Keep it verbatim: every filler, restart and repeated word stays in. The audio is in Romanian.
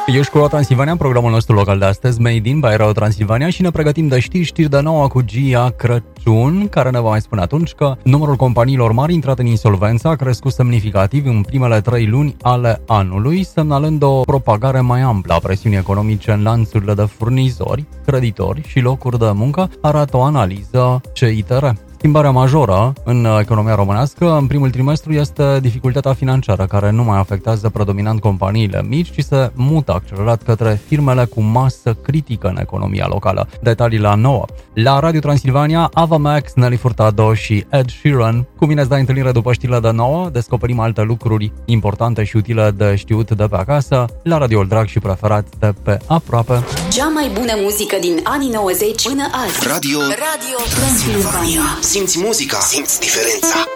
Ești cu Transilvania, programul nostru local de astăzi, Made in by Radio Transilvania, și ne pregătim de știri, știri de nouă cu Gia Crăciun, care ne va mai spune atunci că numărul companiilor mari intrat în insolvență a crescut semnificativ în primele trei luni ale anului, semnalând o propagare mai amplă a presiunii economice în lanțurile de furnizori, creditori și locuri de muncă, arată o analiză C I T R. Schimbarea majoră în economia românească în primul trimestru este dificultatea financiară, care nu mai afectează predominant companiile mici, ci se mută accelerat către firmele cu masă critică în economia locală. Detalii la nouă. La Radio Transilvania, Ava Max, Nelly Furtado și Ed Sheeran. Cu mine îți dai întâlnire după știrile de nouă, descoperim alte lucruri importante și utile de știut de pe acasă, la radioul drag și preferat de pe aproape. Cea mai bună muzică din anii nouăzeci până azi. Radio, Radio Transilvania. Simți muzica, simți diferența.